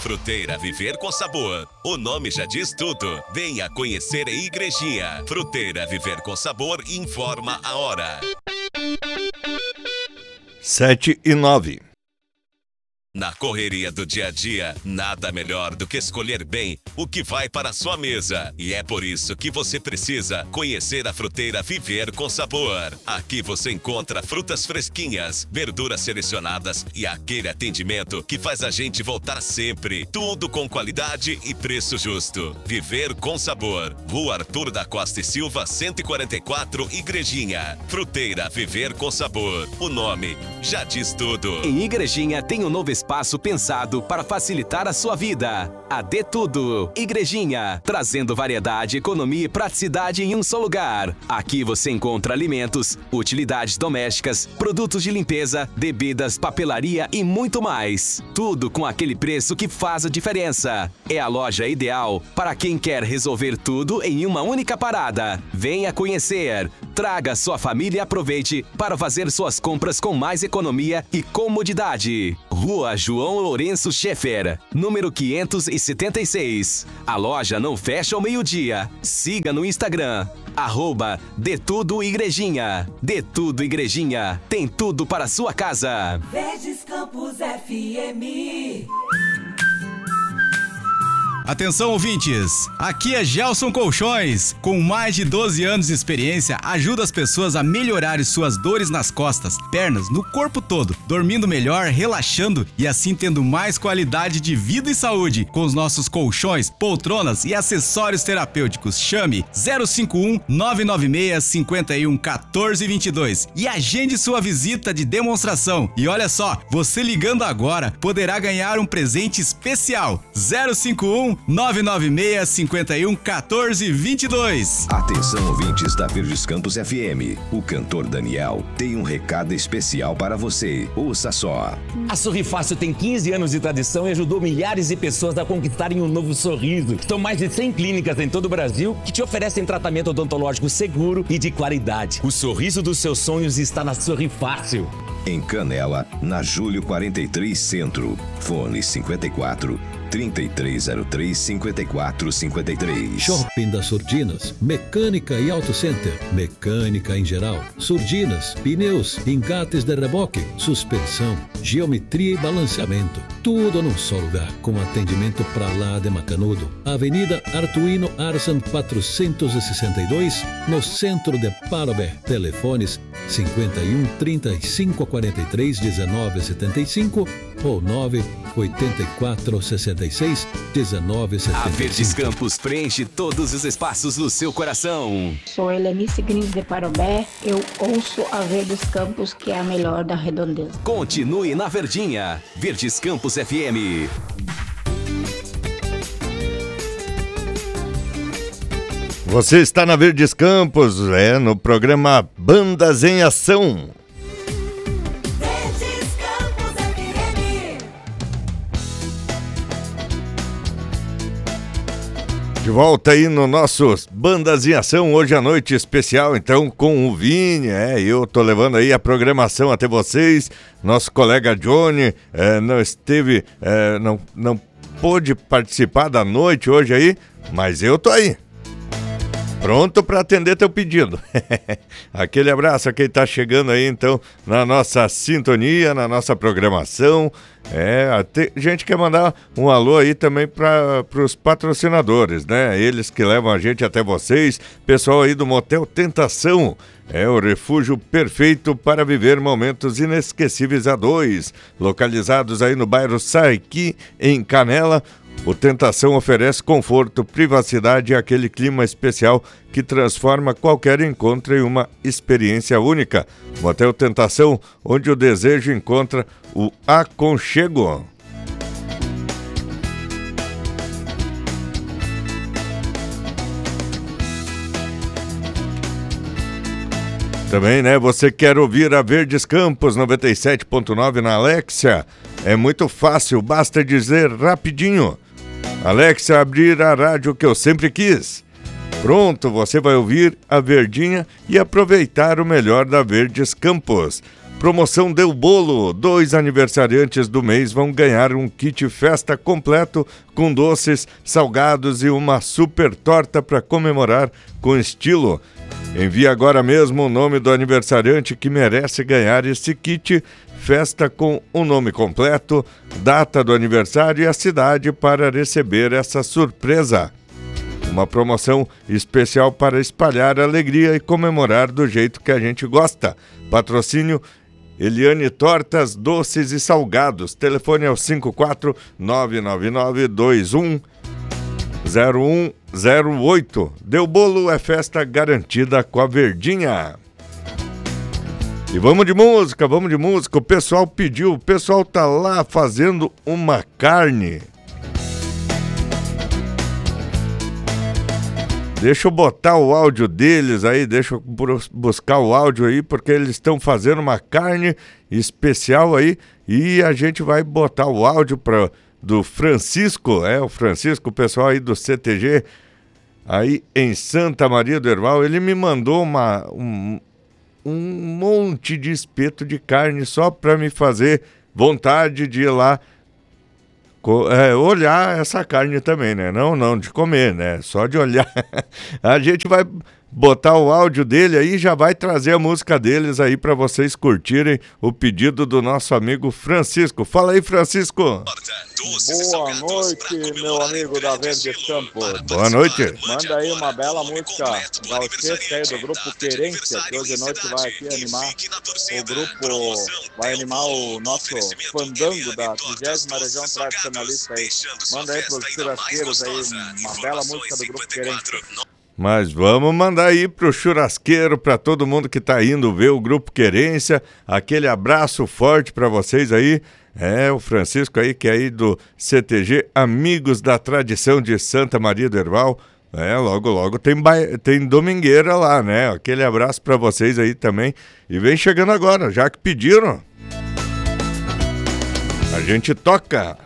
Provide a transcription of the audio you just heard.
Fruteira Viver com Sabor. O nome já diz tudo. Venha conhecer a Igrejinha. Fruteira Viver com Sabor informa a hora. 7:09. Na correria do dia a dia, nada melhor do que escolher bem o que vai para a sua mesa. E é por isso que você precisa conhecer a Fruteira Viver com Sabor. Aqui você encontra frutas fresquinhas, verduras selecionadas e aquele atendimento que faz a gente voltar sempre. Tudo com qualidade e preço justo. Viver com Sabor. Rua Arthur da Costa e Silva, 144, Igrejinha. Fruteira Viver com Sabor. O nome já diz tudo. Em Igrejinha tem um novo espaço pensado para facilitar a sua vida. A De Tudo Igrejinha, trazendo variedade, economia e praticidade em um só lugar. Aqui você encontra alimentos, utilidades domésticas, produtos de limpeza, bebidas, papelaria e muito mais. Tudo com aquele preço que faz a diferença. É a loja ideal para quem quer resolver tudo em uma única parada. Venha conhecer. Traga sua família e aproveite para fazer suas compras com mais economia e comodidade. Rua João Lourenço Schaeffer, número 576. A loja não fecha ao meio-dia. Siga no Instagram, @DeTudoIgrejinha. De Tudo Igrejinha, tem tudo para a sua casa. Verdes Campos FM. Atenção, ouvintes! Aqui é Gelson Colchões. Com mais de 12 anos de experiência, ajuda as pessoas a melhorarem suas dores nas costas, pernas, no corpo todo, dormindo melhor, relaxando e assim tendo mais qualidade de vida e saúde. Com os nossos colchões, poltronas e acessórios terapêuticos. Chame 051 996 51 14 22 e agende sua visita de demonstração. E olha só, você ligando agora poderá ganhar um presente especial. 051 996 51 14 22. Atenção, ouvintes da Verdes Campos FM. O cantor Daniel tem um recado especial para você. Ouça só. A Sorrifácil tem 15 anos de tradição e ajudou milhares de pessoas a conquistarem um novo sorriso. São mais de 100 clínicas em todo o Brasil que te oferecem tratamento odontológico seguro e de qualidade. O sorriso dos seus sonhos está na Sorrifácil. Em Canela, na Júlio 43 Centro. Fone 54 3303 5453. Shopping das Surdinas, mecânica e auto center, mecânica em geral, surdinas, pneus, engates de reboque, suspensão, geometria e balanceamento. Tudo num só lugar, com atendimento pra lá de Macanudo. Avenida Artuino Arsan 462, no centro de Parobé. Telefones 51 35 43 19 75 ou 984 66 19 75. A Verdes Campos preenche todos os espaços do seu coração. Sou Helenice Grins de Parobé. Eu ouço a Verdes Campos, que é a melhor da redondeza. Continue na Verdinha. Verdes Campos FM. Você está na Verdes Campos, no programa Bandas em Ação. Verdes Campos FM. De volta aí no nosso Bandas em Ação, hoje à noite especial, então, com o Vini, eu tô levando aí a programação até vocês. Nosso colega Johnny não esteve, não pôde participar da noite hoje aí, mas eu tô aí. Pronto para atender teu pedido. Aquele abraço a quem tá chegando aí, então, na nossa sintonia, na nossa programação. A gente quer mandar um alô aí também para os patrocinadores, né? Eles que levam a gente até vocês. Pessoal aí do Motel Tentação. É o refúgio perfeito para viver momentos inesquecíveis a dois. Localizados aí no bairro Saiqui, em Canela. O Tentação oferece conforto, privacidade e aquele clima especial que transforma qualquer encontro em uma experiência única. Motel Tentação, onde o desejo encontra o aconchego. Também, você quer ouvir a Verdes Campos 97.9 na Alexia? É muito fácil, basta dizer rapidinho. Alexia, abrir a rádio que eu sempre quis. Pronto, você vai ouvir a Verdinha e aproveitar o melhor da Verdes Campos. Promoção Deu Bolo, 2 aniversariantes do mês vão ganhar um kit festa completo com doces, salgados e uma super torta para comemorar com estilo. Envie agora mesmo o nome do aniversariante que merece ganhar esse kit festa com o nome completo, data do aniversário e a cidade para receber essa surpresa. Uma promoção especial para espalhar alegria e comemorar do jeito que a gente gosta. Patrocínio Eliane Tortas, Doces e Salgados. Telefone é o 54999210108. Deu Bolo é festa garantida com a Verdinha. E vamos de música. O pessoal pediu, o pessoal tá lá fazendo uma carne. Deixa eu botar o áudio deles aí, deixa eu buscar o áudio aí, porque eles estão fazendo uma carne especial aí e a gente vai botar o áudio do Francisco, o Francisco, o pessoal aí do CTG, aí em Santa Maria do Herval. Ele me mandou um monte de espeto de carne só para me fazer vontade de ir lá olhar essa carne também, né? Não de comer, né? Só de olhar. A gente vai botar o áudio dele aí e já vai trazer a música deles aí para vocês curtirem o pedido do nosso amigo Francisco. Fala aí, Francisco. Boa noite, meu amigo da Verdes Campos. Boa noite. Manda aí uma bela música gaúchesca aí do grupo Querência, que hoje à noite vai aqui animar o grupo, vai animar o nosso fandango da 30ª região tradicionalista aí. Manda aí pros churrasqueiros aí uma bela música do grupo Querência. Mas vamos mandar aí pro churrasqueiro, para todo mundo que tá indo ver o Grupo Querência. Aquele abraço forte para vocês aí. O Francisco aí, que é aí do CTG Amigos da Tradição de Santa Maria do Herval. Logo tem domingueira lá, né? Aquele abraço para vocês aí também. E vem chegando agora, já que pediram. A gente toca.